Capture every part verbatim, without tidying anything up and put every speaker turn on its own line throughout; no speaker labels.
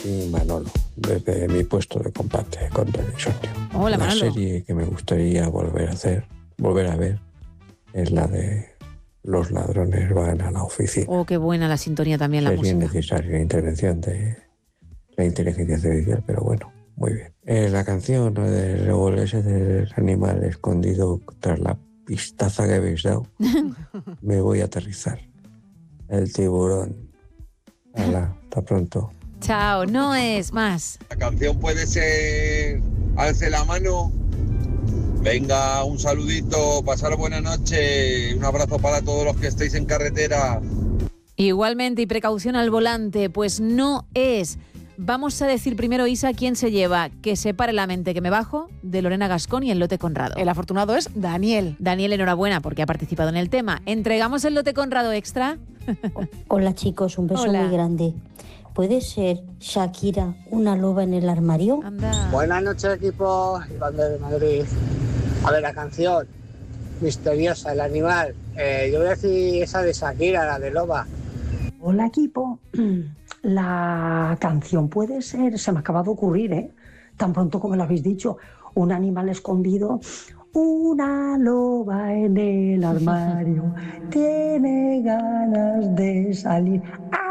y Manolo, desde mi puesto de combate contra el insomnio.
Hola,
La
Manolo.
serie que me gustaría volver a hacer, volver a ver, es la de Los ladrones van a la oficina.
Oh, qué buena la sintonía también, la
Sería
música.
necesaria la intervención de la inteligencia artificial, pero bueno, muy bien. Eh, la canción ¿no? del revuelo ese del animal escondido tras la pistaza que habéis dado, me voy a aterrizar. El tiburón. Hala, hasta pronto.
Chao, no es más.
La canción puede ser Alce la mano. Venga, un saludito, pasar buena noche, un abrazo para todos los que estéis en carretera.
Igualmente, y precaución al volante, pues no es. Vamos a decir primero, Isa, quién se lleva Que se pare la mente que me bajo, de Lorena Gascón y el lote Conrado.
El afortunado es Daniel.
Daniel, enhorabuena porque ha participado en el tema. ¿Entregamos el lote Conrado extra?
Hola chicos, un beso
Hola.
muy grande. ¿Puede ser Shakira una loba en el armario?
Anda.
Buenas noches, equipo Iván de Madrid. A ver, la canción misteriosa, el animal. Eh, yo voy a decir esa de Shakira, la de Loba.
Hola equipo, la canción puede ser, se me acaba de ocurrir, ¿eh? Tan pronto como lo habéis dicho, un animal escondido, una loba en el armario, tiene ganas de salir.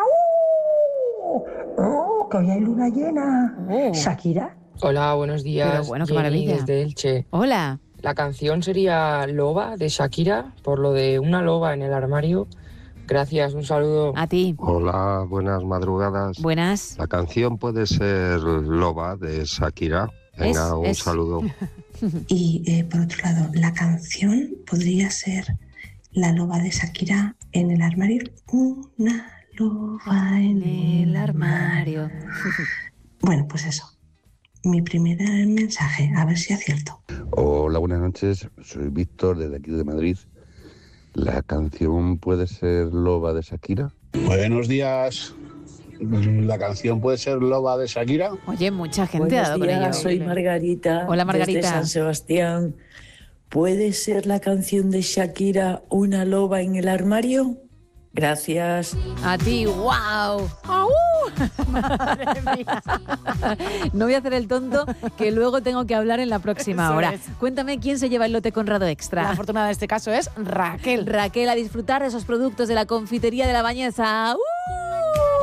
¡Au! ¡Oh, que hoy hay luna llena!
Oh.
¿Shakira?
Hola, buenos días.
Pero bueno, qué
Jenny
maravilla.
desde Elche.
Hola.
La canción sería Loba de Shakira, por lo de una loba en el armario. Gracias, un saludo.
A ti.
Hola, buenas madrugadas.
Buenas.
La canción puede ser Loba de Shakira. Venga,
Es-
un
es.
saludo.
Y eh, por otro lado, la canción podría ser La loba de Shakira en el armario. Una loba en el armario. Bueno, pues eso. Mi primer mensaje, a ver si acierto.
Hola, buenas noches. Soy Víctor desde aquí de Madrid. ¿La canción puede ser Loba de Shakira?
Buenos días. La canción puede ser Loba de Shakira.
Oye, mucha gente
Buenos
ha dado con
días,
ello.
soy Margarita.
Hola, Margarita.
Desde San Sebastián. ¿Puede ser la canción de Shakira Una loba en el armario? Gracias.
A ti, wow. Madre mía. No voy a hacer el tonto, que luego tengo que hablar en la próxima
Eso
hora.
es.
Cuéntame quién se lleva el lote Conrado extra.
La afortunada en este caso es Raquel.
Raquel, a disfrutar de esos productos de la confitería de la Bañeza. ¡Uh!